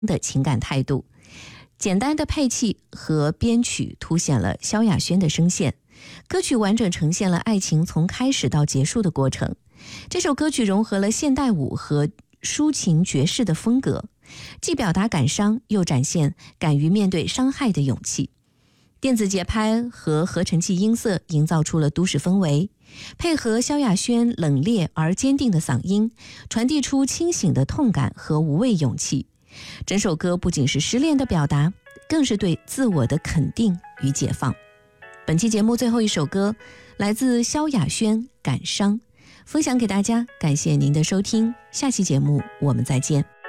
的情感态度。简单的配器和编曲凸显了萧亚轩的声线，歌曲完整呈现了爱情从开始到结束的过程。这首歌曲融合了现代舞和抒情爵士的风格，既表达感伤，又展现敢于面对伤害的勇气。电子节拍和合成器音色营造出了都市氛围，配合萧亚轩冷冽而坚定的嗓音，传递出清醒的痛感和无畏勇气。整首歌不仅是失恋的表达，更是对自我的肯定与解放。本期节目最后一首歌来自萧亚轩《感伤》，分享给大家，感谢您的收听，下期节目我们再见。